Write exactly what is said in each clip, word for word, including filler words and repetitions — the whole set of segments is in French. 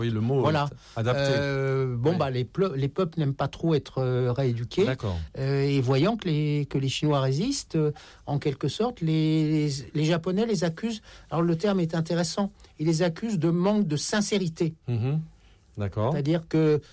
Oui, le mot voilà. est adapté. Euh, bon, oui. bah, les, ple- les peuples n'aiment pas trop être euh, rééduqués. D'accord. Euh, et voyant que les, que les Chinois résistent, euh, en quelque sorte, les, les, les Japonais les accusent. Alors le terme est intéressant. Ils les accusent de manque de sincérité. Mmh. D'accord. C'est-à-dire que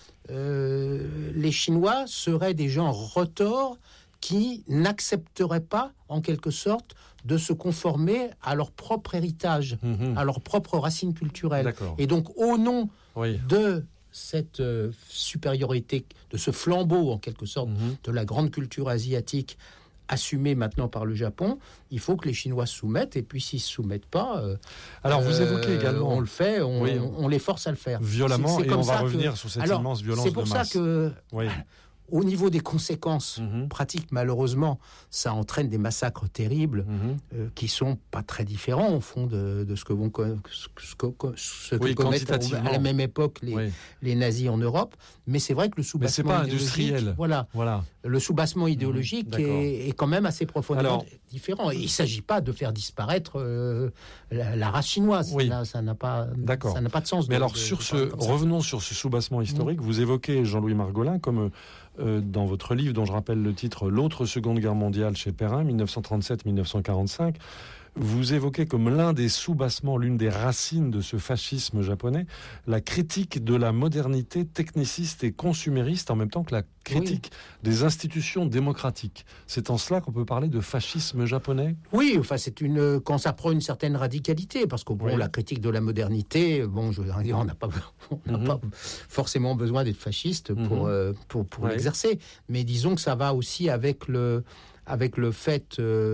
euh, les Chinois seraient des gens retors qui n'accepteraient pas, en quelque sorte, de se conformer à leur propre héritage, Mmh. à leur propre racine culturelle. D'accord. Et donc, au nom Oui. de cette euh, supériorité, de ce flambeau, en quelque sorte, Mmh. de la grande culture asiatique, assumée maintenant par le Japon, il faut que les Chinois se soumettent, et puis s'ils ne se soumettent pas... Euh, Alors, vous évoquez euh, également... On le fait, on, Oui. on, on les force à le faire. Violemment, C'est- c'est et comme on va ça que- revenir sur cette Alors, immense violence c'est de pour masse. ça que... Oui. Au niveau des conséquences Mmh. pratiques, malheureusement, ça entraîne des massacres terribles Mmh. euh, qui sont pas très différents au fond de, de ce que vont co- ce que, ce que- ce que Oui, commettent quantitativement. à la même époque les, Oui. les nazis en Europe. Mais c'est vrai que le Mais c'est soubassement pas idéologique, industriel. voilà, Voilà. le soubassement idéologique d'accord. est, est quand même assez profondément Alors- différent. Et il ne s'agit pas de faire disparaître euh, la, la race chinoise. Oui. Là, ça n'a pas, D'accord. ça n'a pas de sens. Mais de- alors, de- sur de ce, parler comme ça. revenons sur ce soubassement historique. Vous évoquez Jean-Louis Margolin comme euh, dans votre livre, dont je rappelle le titre, L'autre Seconde Guerre mondiale chez Perrin, mille neuf cent trente-sept à mille neuf cent quarante-cinq. Vous évoquez comme l'un des soubassements, l'une des racines de ce fascisme japonais, la critique de la modernité techniciste et consumériste, en même temps que la critique des institutions démocratiques. C'est en cela qu'on peut parler de fascisme japonais ? Oui, enfin c'est une quand ça prend une certaine radicalité, parce que bon, Oui. la critique de la modernité, bon, je veux dire, on n'a pas, on n'a Mhm. pas forcément besoin d'être fasciste pour Mhm. euh, pour pour Ouais. l'exercer, mais disons que ça va aussi avec le avec le fait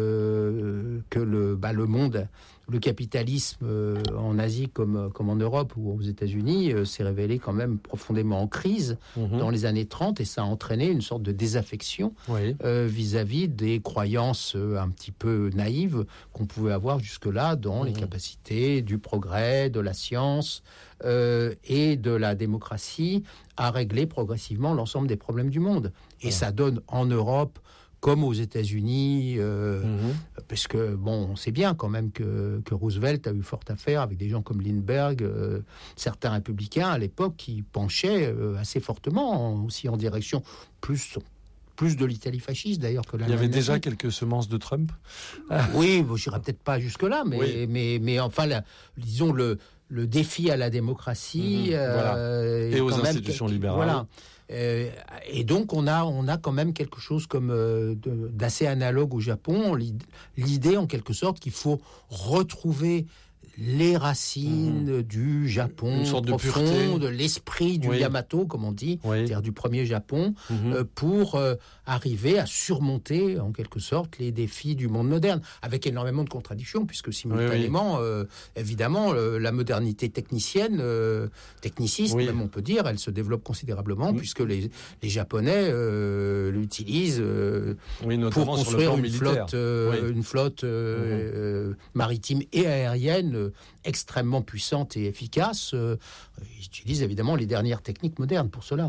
euh, que le bah, le monde, le capitalisme euh, en Asie comme comme en Europe ou aux États-Unis euh, s'est révélé quand même profondément en crise Mhm. dans les années trente, et ça a entraîné une sorte de désaffection Oui. euh, vis-à-vis des croyances euh, un petit peu naïves qu'on pouvait avoir jusque-là dans Mmh. les capacités du progrès, de la science euh, et de la démocratie à régler progressivement l'ensemble des problèmes du monde. Et Ouais. ça donne en Europe comme aux États-Unis, euh, Mhm. parce que bon, on sait bien quand même que, que Roosevelt a eu fort à faire avec des gens comme Lindbergh, euh, certains républicains à l'époque qui penchaient euh, assez fortement en- aussi en direction plus plus de l'Italie fasciste d'ailleurs que la. Il y avait déjà quelques semences de Trump. Oui, bon, j'irai peut-être pas jusque là, mais Oui. mais mais enfin, la- disons le le défi à la démocratie Mhm, euh, voilà. est Et aux quand même institutions quel- libérales. Voilà. Euh, et donc on a on a quand même quelque chose comme euh, de- d'assez analogue au Japon. L'id- L'idée en quelque sorte qu'il faut retrouver les racines du Japon Une sorte de profond, pureté. de l'esprit du Oui. Yamato, comme on dit, Oui. c'est-à-dire du premier Japon, Mhm. euh, pour euh, arriver à surmonter en quelque sorte les défis du monde moderne, avec énormément de contradictions, puisque simultanément, euh, évidemment, euh, la modernité technicienne, euh, techniciste, Oui. même on peut dire, elle se développe considérablement, Mm. puisque les, les Japonais euh, l'utilisent euh, Oui, pour notamment sur le construire plan une militaire. flotte, euh, Oui. une flotte euh, euh, maritime et aérienne euh, extrêmement puissante et efficace. Euh, ils utilisent évidemment les dernières techniques modernes pour cela.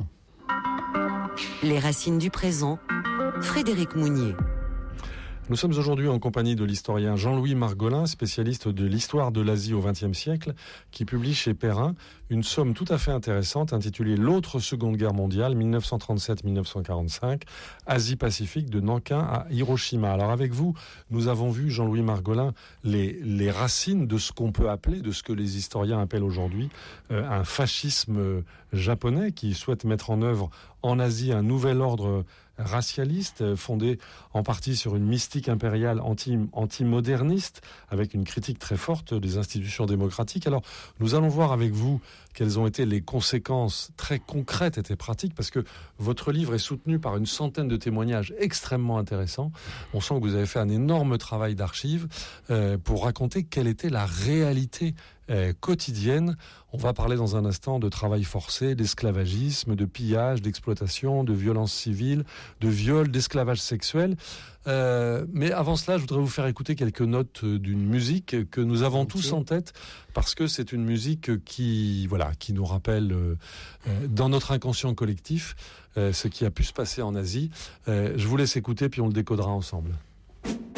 Les racines du présent, Frédéric Mounier. Nous sommes aujourd'hui en compagnie de l'historien Jean-Louis Margolin, spécialiste de l'histoire de l'Asie au vingtième siècle, qui publie chez Perrin une somme tout à fait intéressante intitulée L'autre Seconde Guerre mondiale, mille neuf cent trente-sept à mille neuf cent quarante-cinq, Asie-Pacifique de Nankin à Hiroshima. Alors avec vous, nous avons vu, Jean-Louis Margolin, les, les racines de ce qu'on peut appeler, de ce que les historiens appellent aujourd'hui, euh, un fascisme japonais qui souhaite mettre en œuvre en Asie un nouvel ordre racialiste, fondé en partie sur une mystique impériale anti, anti-moderniste, avec une critique très forte des institutions démocratiques. Alors, nous allons voir avec vous quelles ont été les conséquences très concrètes et pratiques, parce que votre livre est soutenu par une centaine de témoignages extrêmement intéressants. On sent que vous avez fait un énorme travail d'archives euh, pour raconter quelle était la réalité euh, quotidienne. On va parler dans un instant de travail forcé, d'esclavagisme, de pillage, d'exploitation, de violence civile, de viol, d'esclavage sexuel. Euh, mais avant cela, je voudrais vous faire écouter quelques notes d'une musique que nous avons tous en tête, parce que c'est une musique qui, voilà, qui nous rappelle euh, euh, dans notre inconscient collectif euh, ce qui a pu se passer en Asie. Euh, je vous laisse écouter, puis on le décodera ensemble.